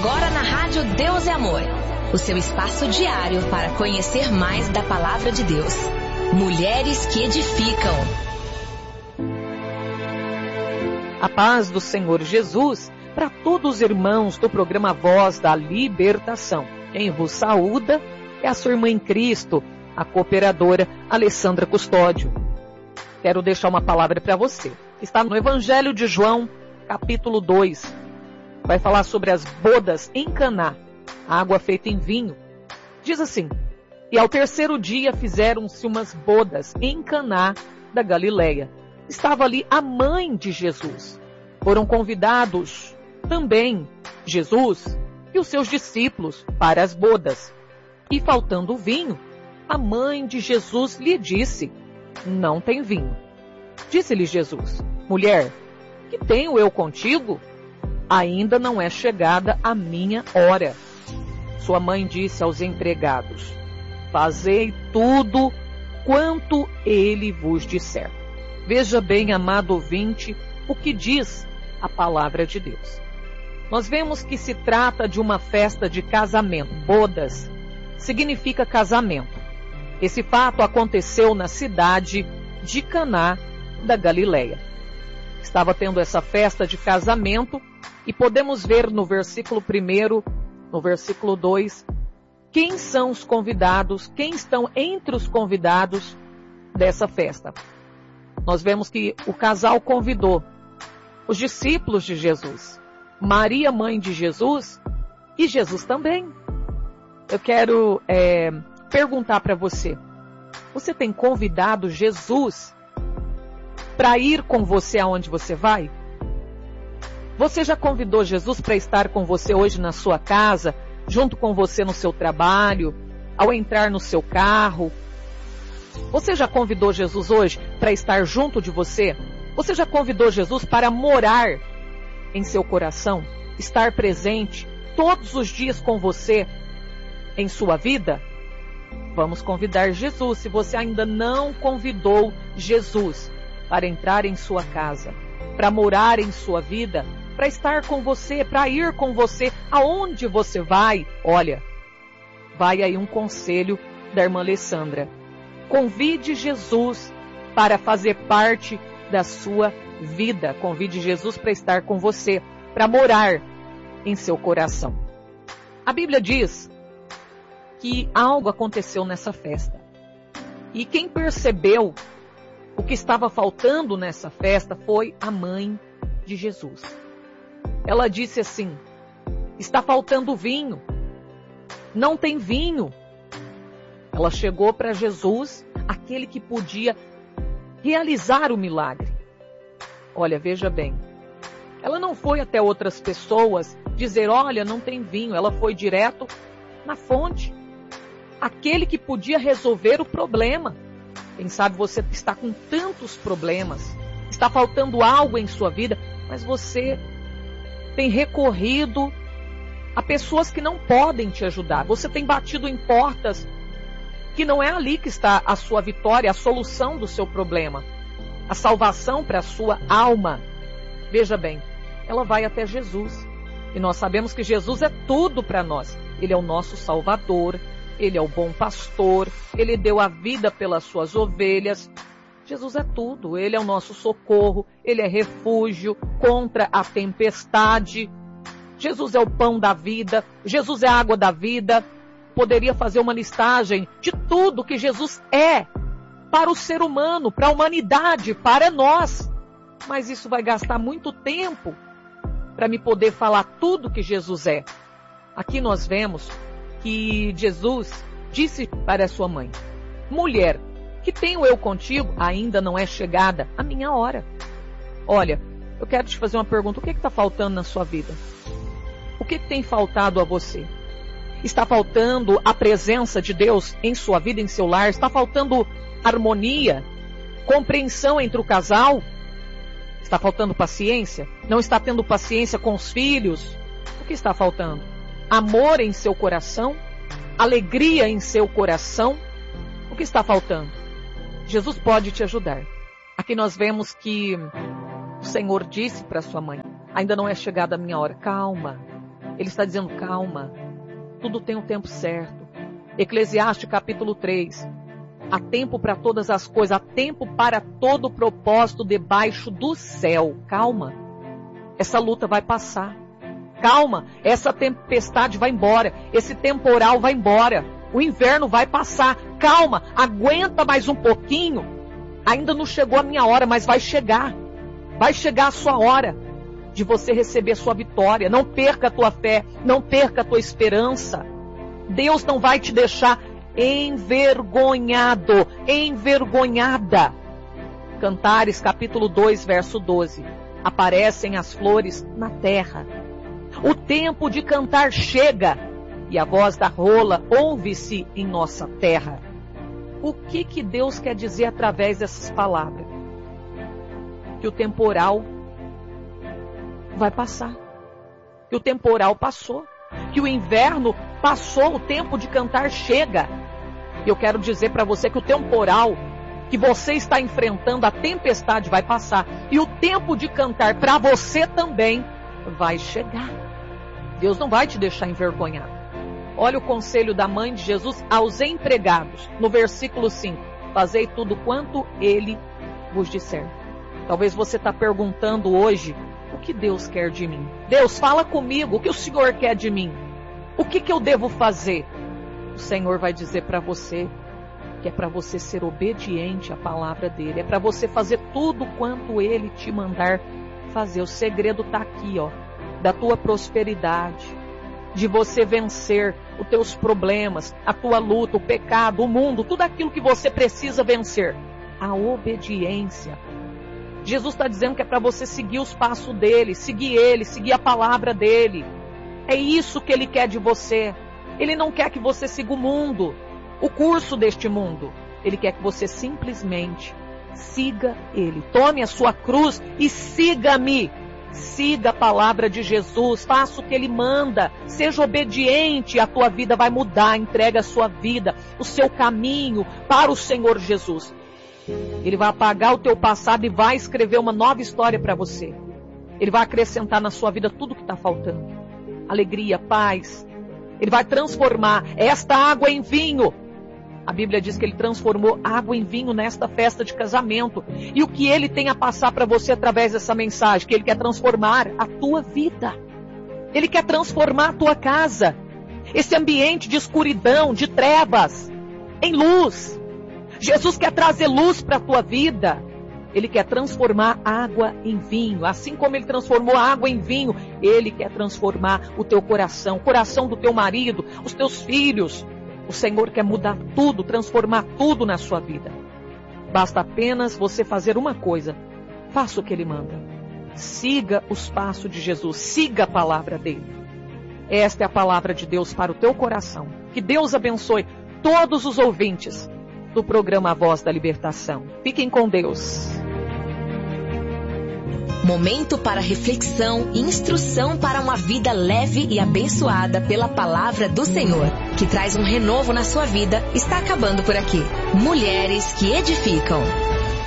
Agora na Rádio Deus é Amor, o seu espaço diário para conhecer mais da Palavra de Deus. Mulheres que edificam. A paz do Senhor Jesus para todos os irmãos do programa Voz da Libertação. Quem vos saúda é a sua irmã em Cristo, a cooperadora Alessandra Custódio. Quero deixar uma palavra para você. Está no Evangelho de João, capítulo 2. Vai falar sobre as bodas em Caná, a água feita em vinho. Diz assim: e ao terceiro dia fizeram-se umas bodas em Caná da Galileia. Estava ali a mãe de Jesus. Foram convidados também Jesus e os seus discípulos para as bodas. E faltando vinho, a mãe de Jesus lhe disse: não tem vinho. Disse-lhe Jesus: mulher, que tenho eu contigo? Ainda não é chegada a minha hora. Sua mãe disse aos empregados: fazei tudo quanto ele vos disser. Veja bem, amado ouvinte, o que diz a palavra de Deus. Nós vemos que se trata de uma festa de casamento. Bodas significa casamento. Esse fato aconteceu na cidade de Caná da Galileia. Estava tendo essa festa de casamento e podemos ver no versículo 1, no versículo 2, quem são os convidados, quem estão entre os convidados dessa festa. Nós vemos que o casal convidou os discípulos de Jesus, Maria, mãe de Jesus, e Jesus também. Eu quero perguntar para você: você tem convidado Jesus para ir com você aonde você vai? Você já convidou Jesus para estar com você hoje na sua casa, junto com você no seu trabalho, ao entrar no seu carro? Você já convidou Jesus hoje para estar junto de você? Você já convidou Jesus para morar em seu coração? Estar presente todos os dias com você em sua vida? Vamos convidar Jesus. Se você ainda não convidou Jesus para entrar em sua casa, para morar em sua vida, para estar com você, para ir com você aonde você vai, olha, vai aí um conselho da irmã Alessandra. Convide Jesus para fazer parte da sua vida. Convide Jesus para estar com você, para morar em seu coração. A Bíblia diz que algo aconteceu nessa festa. E quem percebeu o que estava faltando nessa festa foi a mãe de Jesus. Ela disse assim: está faltando vinho. Não tem vinho. Ela chegou para Jesus, aquele que podia realizar o milagre. Olha, veja bem. Ela não foi até outras pessoas dizer: olha, não tem vinho. Ela foi direto na fonte. Aquele que podia resolver o problema. Quem sabe você está com tantos problemas, está faltando algo em sua vida, mas você tem recorrido a pessoas que não podem te ajudar. Você tem batido em portas que não é ali que está a sua vitória, a solução do seu problema, a salvação para a sua alma. Veja bem, ela vai até Jesus. E nós sabemos que Jesus é tudo para nós. Ele é o nosso Salvador, Ele é o bom pastor, Ele deu a vida pelas suas ovelhas. Jesus é tudo, Ele é o nosso socorro, Ele é refúgio contra a tempestade. Jesus é o pão da vida, Jesus é a água da vida. Poderia fazer uma listagem de tudo que Jesus é para o ser humano, para a humanidade, para nós. Mas isso vai gastar muito tempo para me poder falar tudo que Jesus é. Aqui nós vemos que Jesus disse para a sua mãe: mulher, que tenho eu contigo? Ainda não é chegada a minha hora. Olha, eu quero te fazer uma pergunta: o que está faltando na sua vida? O que tem faltado a você? Está faltando a presença de Deus em sua vida, em seu lar? Está faltando harmonia, compreensão entre o casal? Está faltando paciência? Não está tendo paciência com os filhos? O que está faltando? Amor em seu coração? Alegria em seu coração? O que está faltando? Jesus pode te ajudar. Aqui nós vemos que o Senhor disse para sua mãe: ainda não é chegada a minha hora. Calma, Ele está dizendo, calma, tudo tem um tempo certo. Eclesiastes capítulo 3. Há tempo para todas as coisas, há tempo para todo propósito debaixo do céu. Calma, essa luta vai passar. Calma, essa tempestade vai embora, esse temporal vai embora, o inverno vai passar. Calma, aguenta mais um pouquinho. Ainda não chegou a minha hora, mas vai chegar. Vai chegar a sua hora de você receber a sua vitória. Não perca a tua fé, não perca a tua esperança. Deus não vai te deixar envergonhado, envergonhada. Cantares capítulo 2, verso 12. Aparecem as flores na terra. O tempo de cantar chega e a voz da rola ouve-se em nossa terra. O que Deus quer dizer através dessas palavras? Que o temporal vai passar. Que o temporal passou. Que o inverno passou, o tempo de cantar chega. E eu quero dizer para você que o temporal que você está enfrentando, a tempestade vai passar. E o tempo de cantar para você também vai chegar. Deus não vai te deixar envergonhado. Olha o conselho da mãe de Jesus aos empregados, no versículo 5. Fazei tudo quanto ele vos disser. Talvez você está perguntando hoje, o que Deus quer de mim? Deus, fala comigo, o que o Senhor quer de mim? O que eu devo fazer? O Senhor vai dizer para você que é para você ser obediente à palavra dele. É para você fazer tudo quanto ele te mandar fazer. O segredo está aqui, ó, da tua prosperidade, de você vencer os teus problemas, a tua luta, o pecado, o mundo, tudo aquilo que você precisa vencer. A obediência. Jesus está dizendo que é para você seguir os passos dele, seguir a palavra dele. É isso que ele quer de você. Ele não quer que você siga o mundo, o curso deste mundo. Ele quer que você simplesmente siga ele. Tome a sua cruz e siga-me. Siga a palavra de Jesus, faça o que ele manda, seja obediente, a tua vida vai mudar. Entrega a sua vida, o seu caminho para o Senhor Jesus. Ele vai apagar o teu passado e vai escrever uma nova história para você. Ele vai acrescentar na sua vida tudo que está faltando. Alegria, paz. Ele vai transformar esta água em vinho. A Bíblia diz que ele transformou água em vinho nesta festa de casamento. E o que ele tem a passar para você através dessa mensagem? Que ele quer transformar a tua vida. Ele quer transformar a tua casa. Esse ambiente de escuridão, de trevas, em luz. Jesus quer trazer luz para a tua vida. Ele quer transformar água em vinho. Assim como ele transformou a água em vinho, ele quer transformar o teu coração, o coração do teu marido, os teus filhos. O Senhor quer mudar tudo, transformar tudo na sua vida. Basta apenas você fazer uma coisa. Faça o que ele manda. Siga os passos de Jesus. Siga a palavra dele. Esta é a palavra de Deus para o teu coração. Que Deus abençoe todos os ouvintes do programa A Voz da Libertação. Fiquem com Deus. Momento para reflexão e instrução para uma vida leve e abençoada pela palavra do Senhor, que traz um renovo na sua vida, está acabando por aqui. Mulheres que edificam.